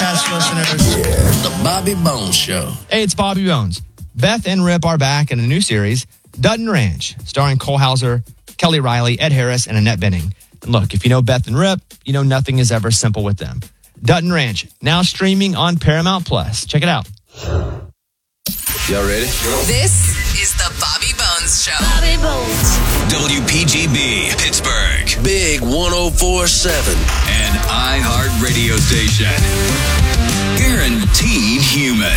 podcast listeners. Yeah, the Bobby Bones Show. Hey, it's Bobby Bones. Beth and Rip are back in a new series, Dutton Ranch, starring Cole Hauser, Kelly Riley, Ed Harris, and Annette Bening. And look, if you know Beth and Rip, you know nothing is ever simple with them. Dutton Ranch, now streaming on Paramount Plus. Check it out. Y'all ready? This is the Bobby Bones Show. Bobby Bones. WPGB, Pittsburgh. Big 104.7. An iHeart radio station. Guaranteed human.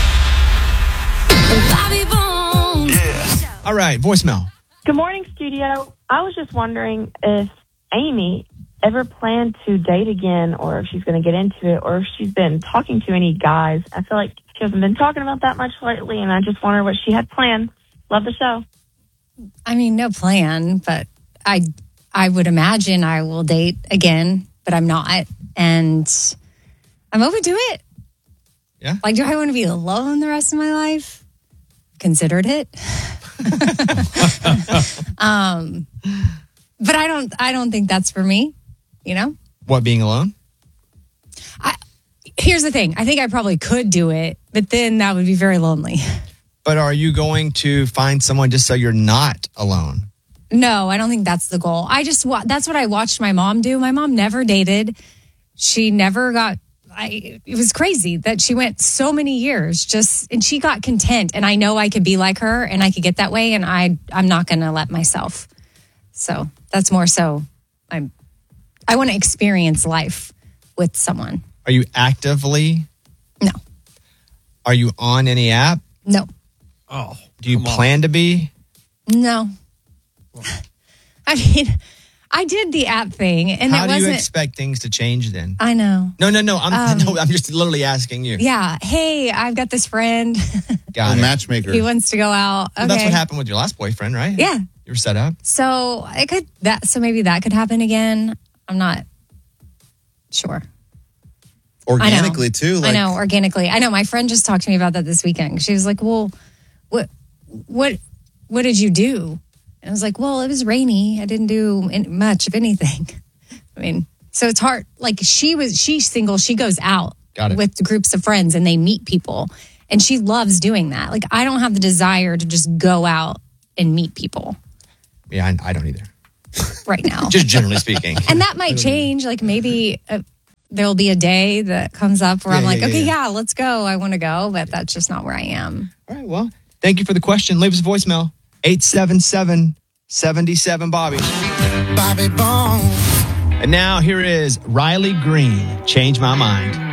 Bobby Bones. Yeah. All right, voicemail. Good morning, studio. I was just wondering if Amy ever planned to date again, or if she's going to get into it, or if she's been talking to any guys. I feel like she hasn't been talking about that much lately, and I just wonder what she had planned. Love the show. I mean, no plan, but I would imagine I will date again, but I'm not, and I'm open to it. Yeah. Like, do I want to be alone the rest of my life? Considered it. But I don't think that's for me, you know? What, being alone? Here's the thing. I think I probably could do it, but then that would be very lonely. But are you going to find someone just so you're not alone? No, I don't think that's the goal. That's what I watched my mom do. My mom never dated. She never got, it was crazy that she went so many years and she got content. And I know I could be like her and I could get that way. And I'm not going to let myself. So that's more so I want to experience life with someone. Are you actively? No. Are you on any app? No. Oh, do you plan to be? No. I mean, I did the app thing, and how do you expect things to change then? I know. No. I'm just literally asking you. Yeah. Hey, I've got this friend. Got it. Matchmaker. He wants to go out. Okay. Well, that's what happened with your last boyfriend, right? Yeah. You were set up. So maybe that could happen again. I'm not sure. Organically too. I know, organically. I know. My friend just talked to me about that this weekend. She was like, "Well, what did you do?" And I was like, "Well, it was rainy. I didn't do much of anything." I mean, so it's hard. Like she's single. She goes out with groups of friends and they meet people, and she loves doing that. Like I don't have the desire to just go out and meet people. Yeah, I don't either. Right now, just generally speaking, and that might change. Like maybe. There'll be a day that comes up where I'm like, let's go. I want to go, but that's just not where I am. All right, well, thank you for the question. Leave us a voicemail, 877-77-Bobby. Bobby Bones. And now here is Riley Green, Change My Mind.